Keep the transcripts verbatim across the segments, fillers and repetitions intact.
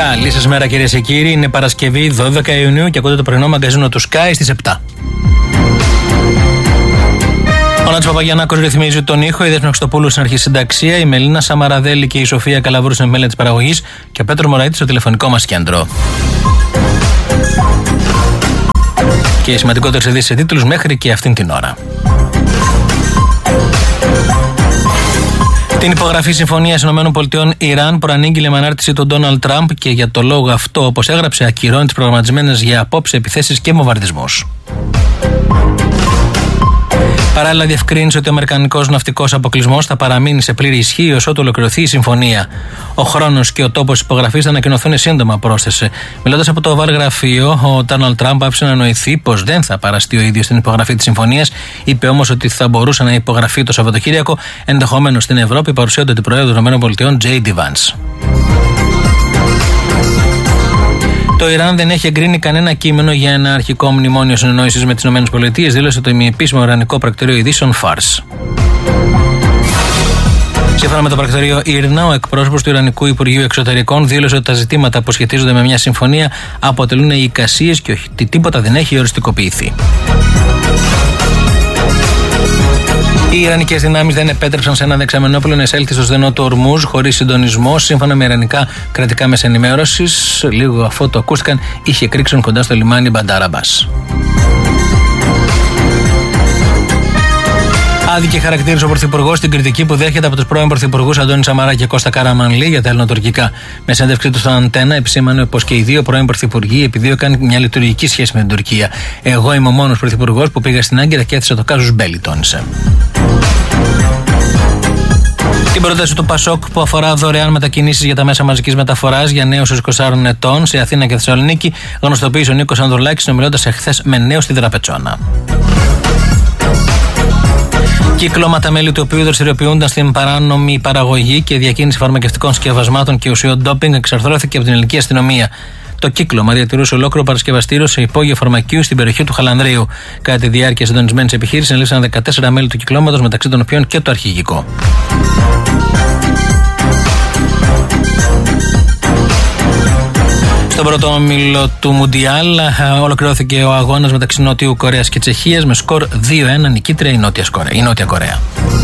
Καλή σας μέρα κυρίες και κύριοι. Είναι Παρασκευή δώδεκα Ιουνίου και ακούτε το πρωινό μαγκαζίνο του Sky στις επτά. Ο Νάτος Παπαγιαννάκος ρυθμίζει τον ήχο, η Δέσποινα Χριστοπούλου στην αρχισυνταξία, η Μελίνα Σαμαραδέλη και η Σοφία Καλαβούρου στην επιμέλεια της παραγωγής και ο Πέτρος Μωραΐτης στο τηλεφωνικό μας κέντρο. Και οι σημαντικότερες ειδήσεις σε τίτλους μέχρι και αυτήν την ώρα. Την υπογραφή συμφωνίας ΗΠΑ Ιράν προανήγγειλε με ανάρτηση του Ντόναλντ Τραμπ και για το λόγο αυτό, όπως έγραψε, ακυρώνει τις προγραμματισμένες για απόψε επιθέσεις και βομβαρδισμούς. Παράλληλα, διευκρίνησε ότι ο αμερικανικός ναυτικός αποκλεισμός θα παραμείνει σε πλήρη ισχύ ως ότου ολοκληρωθεί η συμφωνία. Ο χρόνος και ο τόπος της υπογραφής θα ανακοινωθούν σύντομα, πρόσθεσε. Μιλώντας από το Oval Γραφείο, ο Ντόναλντ Τραμπ άφησε να εννοηθεί πως δεν θα παραστεί ο ίδιος στην υπογραφή της συμφωνίας. Είπε όμως ότι θα μπορούσε να υπογραφεί το Σαββατοκύριακο, ενδεχομένως στην Ευρώπη, παρουσία του Αντιπροέδρου των ΗΠΑ Τζέι ντι Vance. Το Ιράν δεν έχει εγκρίνει κανένα κείμενο για ένα αρχικό μνημόνιο συνεννόησης με τις ΗΠΑ, δήλωσε το ημιεπίσημο ιρανικό πρακτορείο ειδήσεων Φάρς. Σύμφωνα με το πρακτορείο Ήρνα, ο εκπρόσωπος του Ιρανικού Υπουργείου Εξωτερικών δήλωσε ότι τα ζητήματα που σχετίζονται με μια συμφωνία αποτελούν εικασίες και ότι τίποτα δεν έχει οριστικοποιηθεί. Οι Ιρανικές δυνάμεις δεν επέτρεψαν σε ένα δεξαμενόπλαιο να εισέλθει στο στενό του Ορμούζ χωρίς συντονισμό, σύμφωνα με ιρανικά κρατικά μέσα ενημέρωσης. Λίγο αφού το ακούστηκαν, είχε εκρήξεων κοντά στο λιμάνι Μπαντάρ Αμπάς. Άδικη χαρακτήρισε ο Πρωθυπουργός την κριτική που δέχεται από τους πρώην Πρωθυπουργούς Αντώνη Σαμαρά και Κώστα Καραμανλή για τα ελληνοτουρκικά. Με συνέντευξή του στον Αντένα, επισήμανε πως και οι δύο πρώην Πρωθυπουργοί επιδίωκαν μια λειτουργική σχέση με την Τουρκία. Εγώ είμαι ο μόνος Πρωθυπουργός που πήγα στην Άγκυρα και έθεσα το κάζους μπέλι, τόνισε. Την πρόταση του Πασόκ που αφορά δωρεάν μετακινήσεις για τα μέσα μαζικής μεταφοράς για νέους είκοσι τεσσάρων ετών σε Αθήνα και Θεσσαλονίκη γνωστοποίησε ο Νίκος Ανδρουλάκης συνομιλώντας εχθές με νέους στη Δραπετσόνα. Κύκλωματα μέλη του οποίου δραστηριοποιούνταν στην παράνομη παραγωγή και διακίνηση φαρμακευτικών σκευασμάτων και ουσιών ντόπινγκ εξαρθρώθηκε από την ελληνική αστυνομία. Το κύκλωμα διατηρούσε ολόκληρο παρασκευαστήριο σε υπόγειο φαρμακείου στην περιοχή του Χαλανδρίου. Κατά τη διάρκεια συντονισμένης επιχείρησης ελήφθησαν δεκατέσσερα μέλη του κυκλώματος, μεταξύ των οποίων και το αρχηγικό. Στον πρώτο όμιλο του Μουντιάλ ολοκληρώθηκε ο αγώνας μεταξύ Νότιου Κορέας και Τσεχίας με σκορ δύο ένα, νικήτρια η Νότια Κορέα. Η Νότια Κορέα.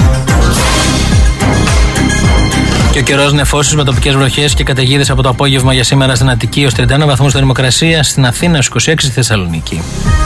Και ο καιρός νεφώσεις με τοπικές βροχές και καταιγίδες από το απόγευμα για σήμερα στην Αττική ως τριάντα ένα βαθμούς θερμοκρασία, στην Αθήνα ως είκοσι έξι στη Θεσσαλονίκη.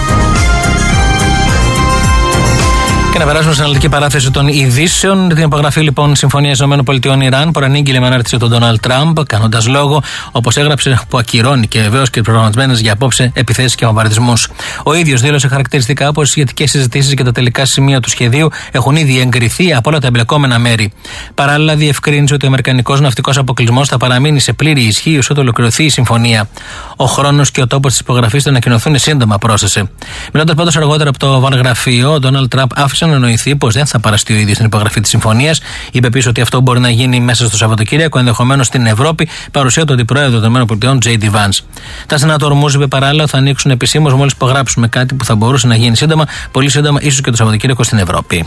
Και να περάσουμε στην αναλυτική παράθεση των ειδήσεων. Την υπογραφή λοιπόν συμφωνίας ΗΠΑ Ιράν προανήγγειλε με ανάρτηση τον Ντόναλντ Τραμπ, κάνοντας λόγο, όπως έγραψε, που ακυρώνει και βεβαίως και προγραμματισμένες για απόψε επιθέσεις και βομβαρδισμούς. Ο ίδιος δήλωσε χαρακτηριστικά πως οι σχετικές συζητήσεις και τα τελικά σημεία του σχεδίου έχουν ήδη εγκριθεί από όλα τα εμπλεκόμενα μέρη. Παράλληλα, διευκρίνησε ότι ο αμερικανικός ναυτικός αποκλεισμός θα παραμείνει σε πλήρη ισχύ όσο το ολοκληρωθεί η συμφωνία. Ο χρόνος και ο τόπος της υπογραφής θα ανακοινωθούν σύντομα, πρόσθεσε. Μιλώντας πάντως αργότερα από το Oval Γραφείο, ο Ντόναλντ Τραμπ άφησε να εννοηθεί πως δεν θα παραστεί ο ίδιος στην υπογραφή της συμφωνίας. Είπε επίσης ότι αυτό μπορεί να γίνει μέσα στο Σαββατοκύριακο, ενδεχομένως στην Ευρώπη, παρουσία του Αντιπροέδρου των ΗΠΑ Τζέι ντι Vance. Τα στενά του Ορμούζ, είπε παράλληλα, θα ανοίξουν επισήμως μόλις υπογράψουμε κάτι που θα μπορούσε να γίνει σύντομα, πολύ σύντομα, ίσως και το Σαββατοκύριακο στην Ευρώπη.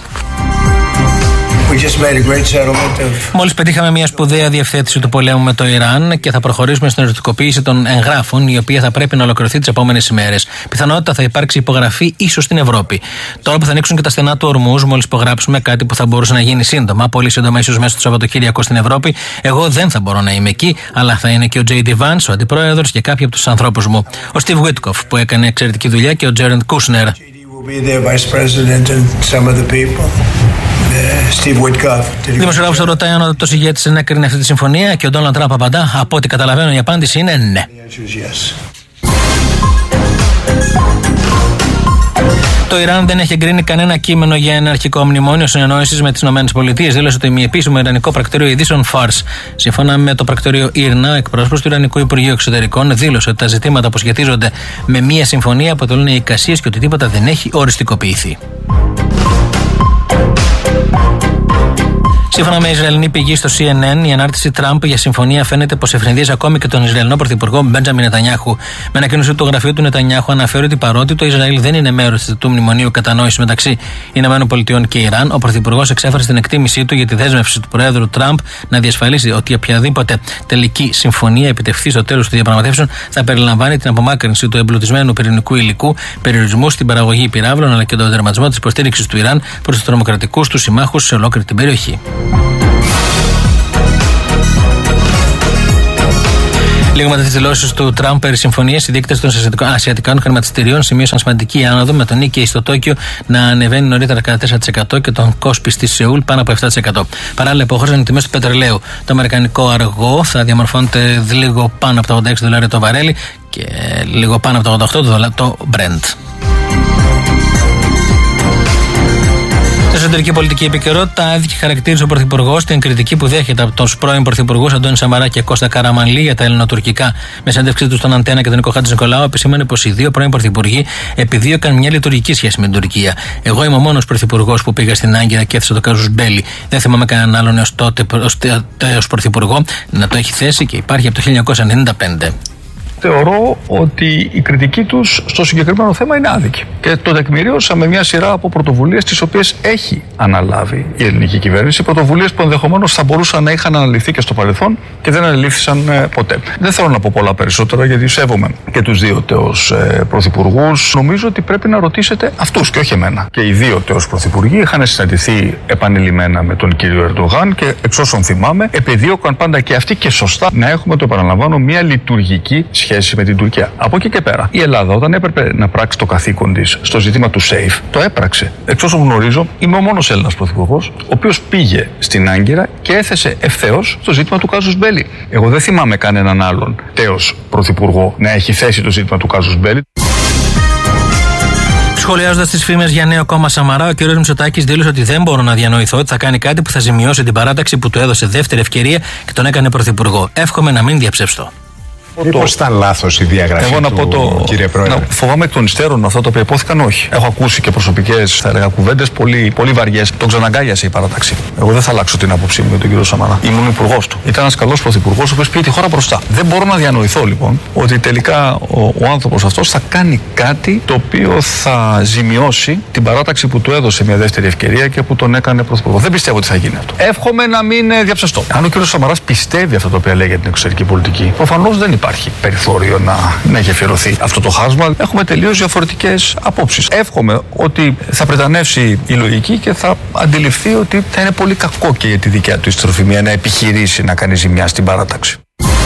Μόλις πετύχαμε μια σπουδαία διευθέτηση του πολέμου με το Ιράν και θα προχωρήσουμε στην οριστικοποίηση των εγγράφων, η οποία θα πρέπει να ολοκληρωθεί τις επόμενες ημέρες. Πιθανότητα θα υπάρξει υπογραφή ίσως στην Ευρώπη. Τώρα που θα ανοίξουν και τα στενά του Ορμούζ, μόλις υπογράψουμε κάτι που θα μπορούσε να γίνει σύντομα, πολύ σύντομα, ίσως μέσα στο Σαββατοκύριακο στην Ευρώπη, εγώ δεν θα μπορώ να είμαι εκεί, αλλά θα είναι και ο Τζέι ντι Vance, ο αντιπρόεδρος και κάποιοι από τους ανθρώπους μου. Ο Στίβ Βίτκοφ που έκανε εξαιρετική δουλειά και ο Τζέρεντ Κούσνερ. Δημοσιογράφος το ρωτάει αν ο δοτός ηγέτης ενέκρινε αυτή τη συμφωνία και ο Ντόναλντ Τραμπ απαντά: από ό,τι καταλαβαίνω η απάντηση είναι ναι. Το Ιράν δεν έχει εγκρίνει κανένα κείμενο για ένα αρχικό μνημόνιο συνεννόησης με τις ΗΠΑ, δήλωσε το ημιεπίσημο ιρανικό πρακτορείο ειδήσεων Φάρς. Σύμφωνα με το πρακτορείο Ήρνα, ο εκπρόσωπος του Ιρανικού Υπουργείου Εξωτερικών δήλωσε ότι τα ζητήματα που σχετίζονται με μία συμφωνία αποτελούν εικασίες και ότι τίποτα δεν έχει οριστικοποιηθεί. Σύμφωνα με Ισραηλινή πηγή στο σι εν εν, η ανάρτηση Τραμπ για συμφωνία φαίνεται πως ευνηδίζει ακόμη και τον Ισραηλινό πρωθυπουργό Μπέντζαμιν Νετανιάχου. Με ανακοίνωση του γραφείου του Νετανιάχου αναφέρει ότι παρότι το Ισραήλ δεν είναι μέρος του μνημονίου κατανόησης μεταξύ ΗΠΑ και Ιράν, ο πρωθυπουργός εξέφρασε την εκτίμησή του για τη δέσμευση του Προέδρου Τραμπ να διασφαλίσει ότι οποιαδήποτε τελική συμφωνία επιτευχθεί στο τέλος των διαπραγματεύσεων θα περιλαμβάνει την απομάκρυνση του εμπλουτισμένου πυρηνικού υλικού, περιορισμού στην παραγωγή πυράβλων αλλά και τον τερματισμό της υποστήριξης του Ιράν προς τους τρομοκρατικούς του συμμάχους σε ολόκληρη την περιοχή. Λίγο μετά τις δηλώσεις του Τραμπ περί συμφωνίας, οι δείκτες των ασιατικών χρηματιστηρίων σημείωσαν σημαντική άνοδο, με τον Νίκεϊ στο Τόκιο να ανεβαίνει νωρίτερα κατά τέσσερα τοις εκατό και τον Κόσπι στη Σεούλ πάνω από επτά τοις εκατό. Παράλληλα, υποχώρησαν οι τιμές του πετρελαίου. Το αμερικανικό αργό θα διαμορφώνεται λίγο πάνω από τα ογδόντα έξι δολάρια το βαρέλι και λίγο πάνω από τα ογδόντα οκτώ δολάρια το Brent. Στην εσωτερική πολιτική επικαιρότητα, έδειξε χαρακτήρισε ο Πρωθυπουργός την κριτική που δέχεται από τους πρώην Πρωθυπουργούς Αντώνη Σαμαρά και Κώστα Καραμανλή για τα ελληνοτουρκικά. Με συνέντευξή του στον Αντένα και τον Νίκο Χατζηνικολάου, επισήμανε πως οι δύο πρώην Πρωθυπουργοί επιδίωκαν μια λειτουργική σχέση με την Τουρκία. Εγώ είμαι ο μόνος Πρωθυπουργός που πήγα στην Άγκυρα και έθεσε το κάζους μπέλι. Δεν θυμάμαι κανέναν άλλον έως τότε ως Πρωθυπουργό να το έχει θέσει και υπάρχει από το χίλια εννιακόσια ενενήντα πέντε. Θεωρώ ότι η κριτική τους στο συγκεκριμένο θέμα είναι άδικη. Και το τεκμηρίωσα με μια σειρά από πρωτοβουλίες τις οποίες έχει αναλάβει η ελληνική κυβέρνηση. Πρωτοβουλίες που ενδεχομένως θα μπορούσαν να είχαν αναλυθεί και στο παρελθόν και δεν αναλήφθησαν ε, ποτέ. Δεν θέλω να πω πολλά περισσότερα γιατί σέβομαι και τους δύο τέως ε, πρωθυπουργούς. Νομίζω ότι πρέπει να ρωτήσετε αυτούς και όχι εμένα. Και οι δύο τέως πρωθυπουργοί είχαν συναντηθεί επανειλημμένα με τον κύριο Ερντογάν και εξ όσων θυμάμαι επιδίωκαν πάντα και αυτοί και σωστά να έχουμε, το επαναλαμβάνω, μια λειτουργική σχέση με την Τουρκία. Από εκεί και πέρα, η Ελλάδα, όταν έπρεπε να πράξει το καθήκον της στο ζήτημα του SAFE, το έπραξε. Εξ όσων γνωρίζω, είμαι ο μόνος Έλληνας πρωθυπουργός, ο οποίος πήγε στην Άγκυρα και έθεσε ευθέως το ζήτημα του κάζους μπέλι. Εγώ δεν θυμάμαι κανέναν άλλον τέος πρωθυπουργό να έχει θέσει το ζήτημα του κάζους μπέλι. Σχολιάζοντας τις φήμες για νέο κόμμα Σαμαρά, ο κ. Μητσοτάκης δήλωσε ότι δεν μπορώ να διανοηθώ ότι θα κάνει κάτι που θα ζημιώσει την παράταξη που του έδωσε δεύτερη ευκαιρία και τον έκανε πρωθυπουργό. Εύχομαι να μην διαψευστώ. Μήπως ήταν λάθος η διαγραφή Εγώ να του, πω το, κύριε Πρόεδρε? Να, φοβάμαι εκ των υστέρων αυτά τα οποία υπόθηκαν, όχι. Έχω ακούσει και προσωπικές, θα έλεγα, κουβέντες πολύ, πολύ βαριές. Τον ξαναγκάλιασε η παράταξη. Εγώ δεν θα αλλάξω την άποψή μου για τον κύριο Σαμαρά. Ήμουν υπουργός του. Ήταν ένας καλός πρωθυπουργός, ο οποίος πήγε τη χώρα μπροστά. Δεν μπορώ να διανοηθώ λοιπόν ότι τελικά ο, ο άνθρωπος αυτός θα κάνει κάτι το οποίο θα ζημιώσει την παράταξη που του έδωσε μια δεύτερη ευκαιρία και που τον έκανε πρωθυπουργό. Δεν πιστεύω ότι θα γίνει αυτό. Εύχομαι να μην διαψευστώ. Αν ο κύριος Σαμαράς πιστεύει αυτό το οποίο λέει για την εξωτερική πολιτική, προφανώς δεν υπάρχει περιθώριο να, να έχει αφιερωθεί αυτό το χάσμα. Έχουμε τελείως διαφορετικές απόψεις. Εύχομαι ότι θα πρετανεύσει η λογική και θα αντιληφθεί ότι θα είναι πολύ κακό και για τη δικιά του ιστροφημία να επιχειρήσει να κάνει ζημιά στην παράταξη.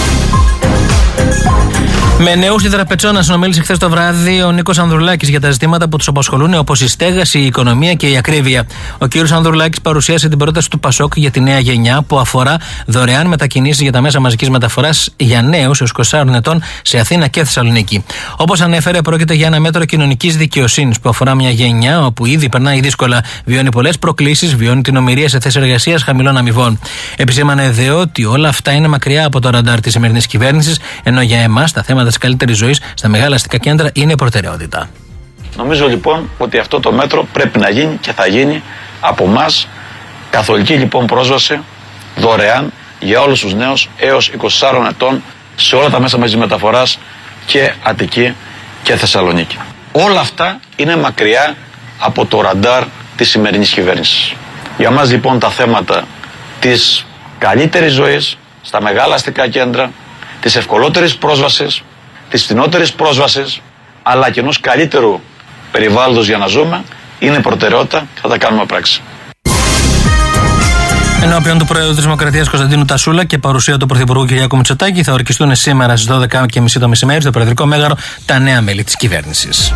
Με νέους στη Δραπετσόνα συνομίλησε χθες το βράδυ ο Νίκος Ανδρουλάκης για τα ζητήματα που τους απασχολούν, όπως η στέγαση, η οικονομία και η ακρίβεια. Ο κ. Ανδρουλάκης παρουσίασε την πρόταση του Πασόκ για τη νέα γενιά που αφορά δωρεάν μετακινήσεις για τα μέσα μαζικής μεταφοράς για νέους έως είκοσι τεσσάρων ετών σε Αθήνα και Θεσσαλονίκη. Όπως ανέφερε, πρόκειται για ένα μέτρο κοινωνικής δικαιοσύνης που αφορά μια γενιά όπου ήδη περνάει δύσκολα, βιώνει πολλές προκλήσεις, βιώνει την ομηρία σε θέσεις εργασίας χαμηλών αμοιβών. Επισήμανε δε ότι όλα αυτά είναι μακριά από το ραντάρ της σημερινής κυβέρνησης, ενώ για εμάς τα θέματα της καλύτερης ζωής στα μεγάλα αστικά κέντρα είναι προτεραιότητα. Νομίζω λοιπόν ότι αυτό το μέτρο πρέπει να γίνει και θα γίνει από εμάς. Καθολική λοιπόν πρόσβαση δωρεάν για όλους τους νέους έως είκοσι τεσσάρων ετών σε όλα τα μέσα μαζικής μεταφοράς και Αττική και Θεσσαλονίκη. Όλα αυτά είναι μακριά από το ραντάρ της σημερινής κυβέρνησης. Για μας λοιπόν τα θέματα της καλύτερης ζωής στα μεγάλα αστικά κέντρα, της ευκολότερης πρόσβασης, της φθηνότερης πρόσβασης, αλλά και ενός καλύτερου περιβάλλοντος για να ζούμε, είναι προτεραιότητα και θα τα κάνουμε πράξη. Ενώπιον του Πρόεδρου της Δημοκρατίας Κωνσταντίνου Τασούλα και παρουσία του Πρωθυπουργού Κυριάκου Μητσοτάκη θα ορκιστούν σήμερα στις δώδεκα και τριάντα το μεσημέρι στο Προεδρικό Μέγαρο τα νέα μέλη της κυβέρνησης.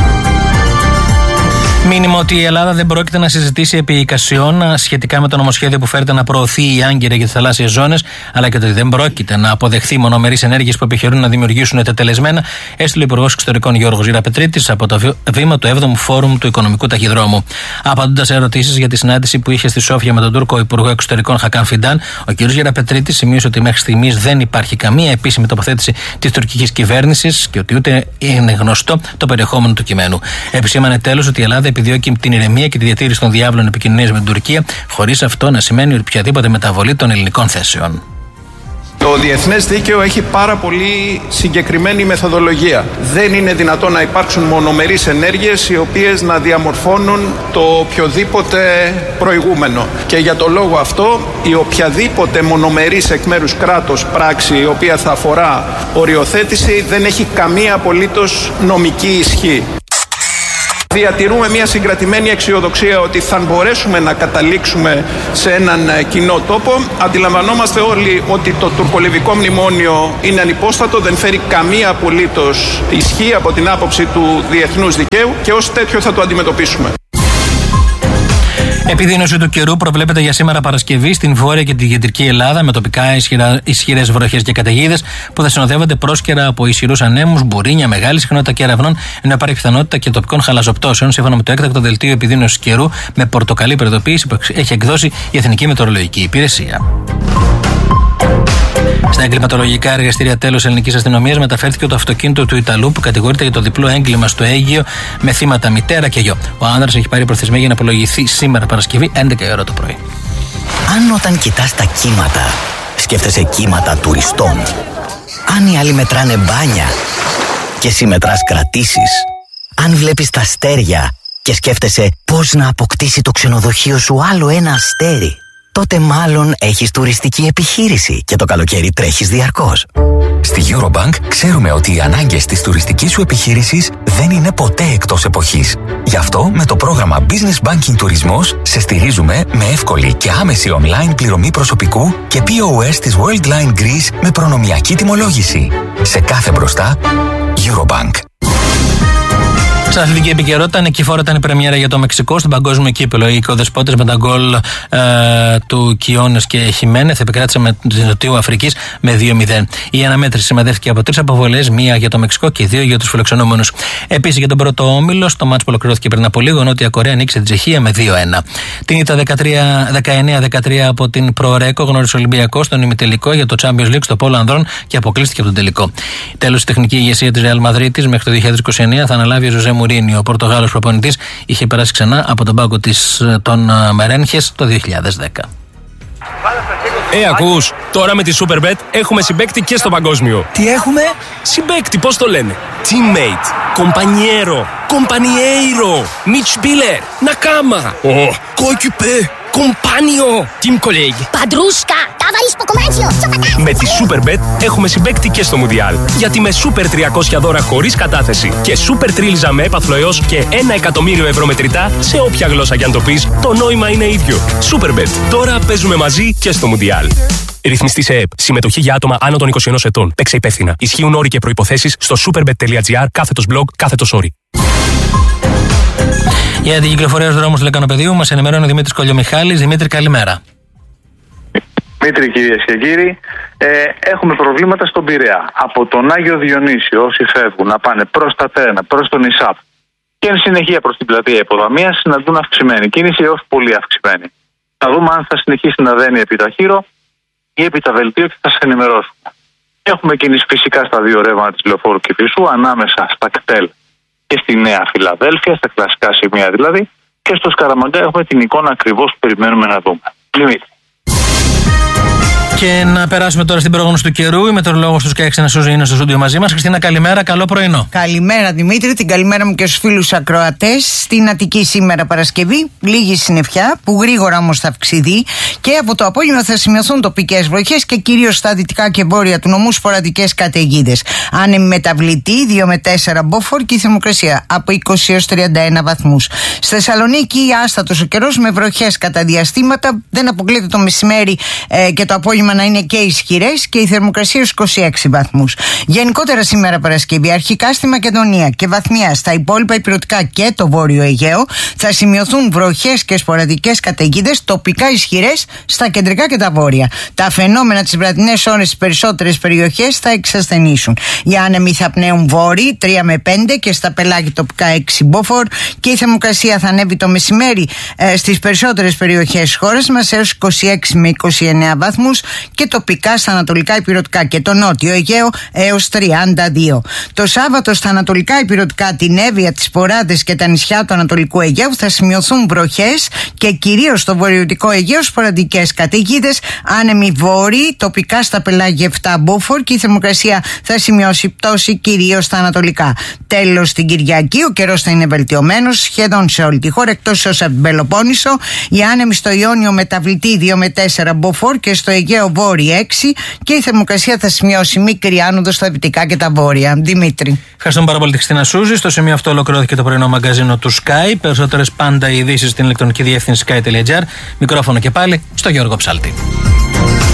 Μήνυμα ότι η Ελλάδα δεν πρόκειται να συζητήσει επί εικασιών σχετικά με το νομοσχέδιο που φέρεται να προωθεί η Άγκυρα για τις θαλάσσιες ζώνες, αλλά και ότι δεν πρόκειται να αποδεχθεί μονομερείς ενέργειες που επιχειρούν να δημιουργήσουν τετελεσμένα, έστειλε ο Υπουργός Εξωτερικών Γιώργος Γεραπετρίτης από το βήμα του έβδομου Φόρουμ του Οικονομικού Ταχυδρόμου. Απαντώντας σε ερωτήσεις για τη συνάντηση που είχε στη Σόφια με τον Τούρκο Υπουργό Εξωτερικών Χακάν Φιντάν, ο κ. Γεραπετρίτης σημείωσε ότι μέχρι στιγμής δεν υπάρχει καμία επίσημη τοποθέτηση της τουρκικής κυβέρνησης και ότι ούτε είναι γνωστό το περιεχόμενο του κειμένου. Επισήμανε τέλος ότι η Ελλάδα επιδιώκει την ηρεμία και τη διατήρηση των διάβλων επικοινωνίας με την Τουρκία, χωρίς αυτό να σημαίνει οποιαδήποτε μεταβολή των ελληνικών θέσεων. Το διεθνές δίκαιο έχει πάρα πολύ συγκεκριμένη μεθοδολογία. Δεν είναι δυνατόν να υπάρξουν μονομερείς ενέργειες οι οποίες να διαμορφώνουν το οποιοδήποτε προηγούμενο. Και για το λόγο αυτό, η οποιαδήποτε μονομερής εκ μέρους κράτος πράξη η οποία θα αφορά οριοθέτηση δεν έχει καμία απολύτως νομική ισχύ. Διατηρούμε μια συγκρατημένη αισιοδοξία ότι θα μπορέσουμε να καταλήξουμε σε έναν κοινό τόπο. Αντιλαμβανόμαστε όλοι ότι το τουρκολιβικό μνημόνιο είναι ανυπόστατο, δεν φέρει καμία απολύτως ισχύ από την άποψη του διεθνούς δικαίου και ως τέτοιο θα το αντιμετωπίσουμε. Επιδείνωση του καιρού προβλέπεται για σήμερα Παρασκευή στην βόρεια και την κεντρική Ελλάδα με τοπικά ισχυρές βροχές και καταιγίδες που θα συνοδεύονται πρόσκαιρα από ισχυρούς ανέμους, μπουρίνια, μεγάλη συχνότητα κεραυνών, ενώ υπάρχει πιθανότητα και τοπικών χαλαζοπτώσεων σύμφωνα με το έκτακτο δελτίο επιδείνωσης καιρού με πορτοκαλί προειδοποίηση που έχει εκδώσει η Εθνική Μετεωρολογική Υπηρεσία. Στα εγκληματολογικά εργαστήρια τέλος ελληνικής αστυνομίας μεταφέρθηκε το αυτοκίνητο του Ιταλού που κατηγορείται για το διπλό έγκλημα στο Αίγυο με θύματα μητέρα και γιο. Ο άνδρας έχει πάρει προθεσμία για να απολογηθεί σήμερα Παρασκευή έντεκα η ώρα το πρωί. Αν όταν κοιτάς τα κύματα σκέφτεσαι κύματα τουριστών, αν οι άλλοι μετράνε μπάνια και εσύ μετράς κρατήσεις, αν βλέπεις τα αστέρια και σκέφτεσαι πώς να αποκτήσει το ξενοδοχείο σου άλλο ένα αστέρι, τότε μάλλον έχεις τουριστική επιχείρηση και το καλοκαίρι τρέχεις διαρκώς. Στη Eurobank ξέρουμε ότι οι ανάγκες της τουριστικής σου επιχείρησης δεν είναι ποτέ εκτός εποχής. Γι' αυτό με το πρόγραμμα Business Banking Τουρισμός σε στηρίζουμε με εύκολη και άμεση online πληρωμή προσωπικού και πι ο ες της Worldline Greece με προνομιακή τιμολόγηση. Σε κάθε μπροστά, Eurobank. Στην αθλητική επικαιρότητα, νικηφόρα ήταν η πρεμιέρα για το Μεξικό στον παγκόσμιο κύπελλο. Οι οικοδεσπότες με τα γκολ ε, του Κιόνες και Χιμένεθ επικράτησαν με την Νοτιού Αφρικής με δύο μηδέν. Η αναμέτρηση συμμετέχθηκε από τρεις αποβολές, μία για το Μεξικό και δύο για τους φιλοξενούμενους. Επίσης για τον πρώτο όμιλο, στο μάτς που ολοκληρώθηκε πριν από λίγο, Νότια Κορέα νίκησε την Τσεχία με δύο ένα. Την ήττα δεκαεννέα δεκατρία από την Προορέκο γνώρισε ο Ολυμπιακός στον ημιτελικό για το Champions League στο Πόλο Ανδρών και αποκλείστηκε από τον τελικό. Τέλος, η τεχνική ηγεσία της Real Madrid μέχρι το δύο χιλιάδες είκοσι εννέα θα αναλάβει ο Ζωζέ Μουρίνιο. Ο Πορτογάλος προπονητής είχε περάσει ξανά από τον πάγκο της, των Μερένχες το δύο χιλιάδες δέκα. Ε, ακούς, τώρα με τη Superbet έχουμε συμπαίκτη και στο παγκόσμιο. Τι έχουμε? Συμπαίκτη, πώς το λένε? Teammate, compañero, compañeiro, Mitspieler, Nakama, oh, coéquipier, compagno, team colleague. Padrusca, ταβαρίς ποκομάτσιο. Με τη Superbet έχουμε συμπαίκτη και στο Μουντιάλ. Γιατί με Super τριακόσια δώρα χωρίς κατάθεση και Super τρίλιζα με έπαθλο έως και ένα εκατομμύριο ευρώ μετρητά σε όποια γλώσσα κι αν το πεις, το νόημα είναι ίδιο. Superbet. Τώρα παίζουμε μαζί και στο Μουντιάλ. Ρυθμιστή σε ΕΕΠ. Συμμετοχή για άτομα άνω των είκοσι ενός ετών. Παίξε υπεύθυνα. Ισχύουν όροι και προϋποθέσεις στο superbet.gr κάθετος blog κάθετος όροι. Για την κυκλοφορία στους δρόμους του Λεκανοπεδίου μας ενημερώνει ο Δημήτρης Κολιομιχάλης. Δημήτρη, καλημέρα. Δημήτρη, κυρίες και κύριοι, ε, έχουμε προβλήματα στον Πειραιά. Από τον Άγιο Διονύσιο, όσοι φεύγουν να πάνε προς τα Τέρνα, προς τον Ισάπ και εν συνεχεία προς την πλατεία Υποδαμίας, συναντούν αυξημένη κίνηση έως πολύ αυξημένη. Θα δούμε αν θα συνεχίσει να δένει επί τα χείρο ή επί τα βελτίο και θα σας ενημερώσουμε. Έχουμε κίνηση φυσικά στα δύο ρεύματα της Λεωφόρου Κηφισού, ανάμεσα στα κτέλ και στη Νέα Φιλαδέλφια, στα κλασικά σημεία δηλαδή, και στο Σκαραμαγκά έχουμε την εικόνα ακριβώς που περιμένουμε να δούμε. Δημήτρη. Και να περάσουμε τώρα στην πρόγνωση του καιρού. Η μετεωρολόγος του Sky Express είναι στο στούντιο μαζί μας. Χριστίνα, καλημέρα, καλό πρωινό. Καλημέρα, Δημήτρη. Την καλημέρα μου και στους φίλους ακροατές. Στην Αττική σήμερα Παρασκευή, λίγη συννεφιά που γρήγορα όμως θα αυξηθεί και από το απόγευμα θα σημειωθούν τοπικές βροχές και κυρίως στα δυτικά και βόρεια του νομού σποραδικές καταιγίδες. Άνεμη μεταβλητή δύο με τέσσερα μποφόρ και η θερμοκρασία από είκοσι έως τριάντα ένα βαθμούς. Στη Θεσσαλονίκη, άστατος ο καιρός με βροχές κατά διαστήματα. Δεν αποκλείεται το μεσημέρι ε, και το απόγευμα να είναι και ισχυρές και η θερμοκρασία στους είκοσι έξι βαθμούς. Γενικότερα σήμερα Παρασκευή, αρχικά στη Μακεδονία και βαθμιά στα υπόλοιπα ηπειρωτικά και το Βόρειο Αιγαίο, θα σημειωθούν βροχές και σποραδικές καταιγίδες, τοπικά ισχυρές στα κεντρικά και τα βόρεια. Τα φαινόμενα τις βραδινές ώρες στις περισσότερες περιοχές θα εξασθενήσουν. Οι άνεμοι θα πνέουν βόρειοι τρία με πέντε και στα πελάγη τοπικά έξι μποφόρ και η θερμοκρασία θα ανέβει το μεσημέρι ε, στις περισσότερες περιοχές της χώρας μας έως είκοσι έξι με είκοσι εννέα βαθμούς. και τοπικά στα ανατολικά ηπειρωτικά και το νότιο Αιγαίο έως τριάντα δύο. Το Σάββατο στα ανατολικά ηπειρωτικά, την Εύβοια, τις Ποράδες και τα νησιά του Ανατολικού Αιγαίου θα σημειωθούν βροχές και κυρίως στο βορειοδυτικό Αιγαίο σποραδικές καταιγίδες, άνεμοι βόρειοι, τοπικά στα πελάγια επτά Μπούφορ και η θερμοκρασία θα σημειώσει πτώση κυρίως στα ανατολικά. Τέλος, την Κυριακή ο καιρός θα είναι βελτιωμένος σχεδόν σε όλη τη χώρα εκτός όσο από την Πελοπόννησο. Οι άνεμοι στο Ιόνιο μεταβλητή δύο με τέσσερα Μποφόρ και στο Αιγαίο βόρειο έξι και η θερμοκρασία θα σημειώσει μικρή άνοδο στα δυτικά και τα βόρεια. Δημήτρη. Ευχαριστούμε πάρα πολύ τη Χριστίνα Σούζη. Στο σημείο αυτό ολοκληρώθηκε το πρωινό μαγκαζίνο του Sky. Περισσότερες πάντα ειδήσεις στην ηλεκτρονική διεύθυνση sky τελεία gr. Μικρόφωνο και πάλι στο Γιώργο Ψάλτη.